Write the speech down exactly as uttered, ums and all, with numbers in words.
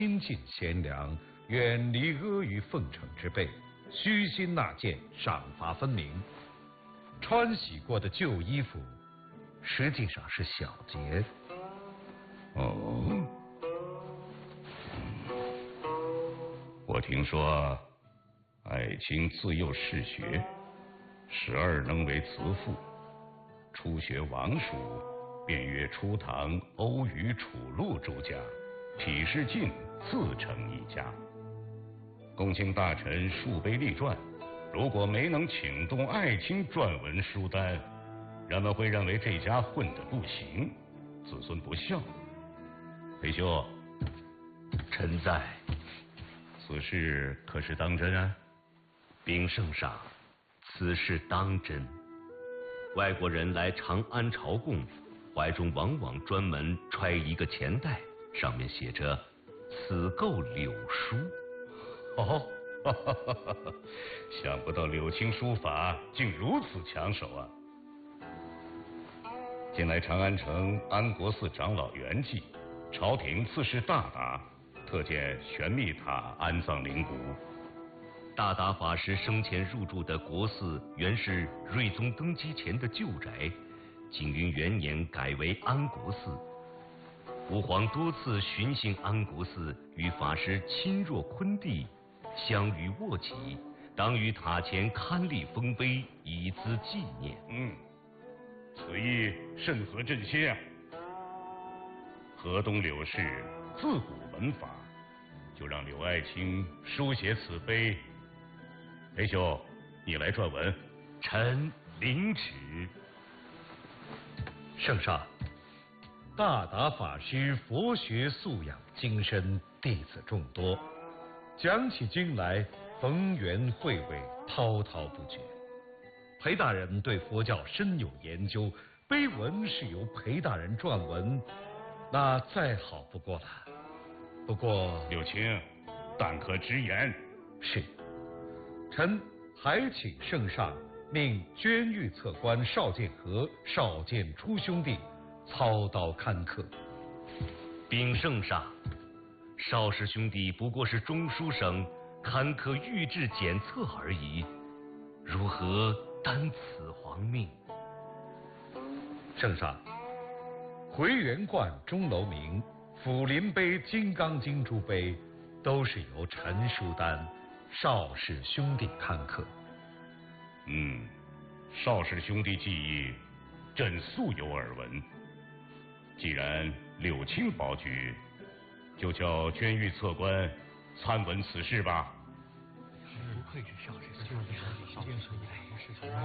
亲近贤良，远离阿谀奉承之辈，虚心纳谏，赏罚分明。穿洗过的旧衣服，实际上是小节。 哦，我听说，爱卿自幼嗜学，十二能为词赋，初学王书，便阅初唐欧虞楚陆诸家，体诗进，自成一家。公卿大臣数碑立传，如果没能请动爱卿撰文书单，人们会认为这家混得不行，子孙不孝。裴兄， 臣在。 此事可是当真啊？ 禀圣上，此事当真。外国人来长安朝贡，怀中往往专门揣一个钱袋，上面写着“此购柳书”。 哦，哈哈哈哈，想不到柳青书法竟如此抢手啊！近来长安城安国寺长老圆寂，朝廷赐谥大达，特建玄秘塔安葬灵骨。 大达法师生前入住的国寺原是睿宗登基前的旧宅，景云元年改为安国寺。吾皇多次巡幸安国寺，与法师亲若昆弟，相与握起，当于塔前刊立丰碑，以资纪念。 嗯，此意甚合朕心啊！河东柳氏自古文法，就让柳爱卿书写此碑。裴兄，你来撰文。 臣领旨。 圣上，大达法师佛学素养精深，弟子众多，讲起经来逢源会味，滔滔不绝。裴大人对佛教深有研究，碑文是由裴大人撰文，那再好不过了。不过柳青，但可直言。 是。臣还请圣上命捐狱测官邵建和、邵建初兄弟操刀刊刻。 禀圣上，邵氏兄弟不过是中书省刊刻御制检测而已，如何担此皇命？ 圣上，回元观、钟楼铭、抚林碑、金刚经诸碑，都是由陈书丹、邵氏兄弟刊刻。 嗯，邵氏兄弟技艺，朕素有耳闻。既然柳青保举，就叫捐狱测官参闻此事吧。 不愧是邵氏兄弟，